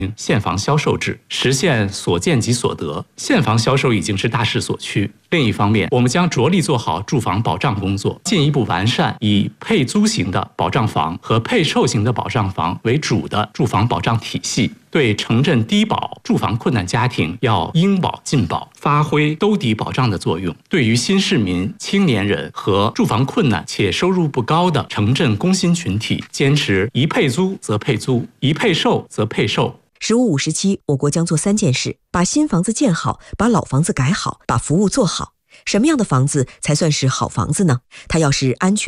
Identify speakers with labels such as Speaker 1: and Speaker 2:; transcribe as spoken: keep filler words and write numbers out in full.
Speaker 1: 现房销售制，实现所见即所得。现房销售已经是大势所趋。另一方面，我们将着力做好住房保障工作，进一步完善以配租型的保障房和配售型的保障房为主的住房保障体系。对城镇低保、住房困难家庭要应保尽保，发挥兜底保障的作用。对于新市民、青年人和住房困难且收入不高的城镇工薪群体，坚持一配租则配租，一配售则配售。
Speaker 2: 十五五十七，我国将做三件事：把新房子建好，把老房子改好，把服务做好。什么样的房子才算是好房子呢？它要是安全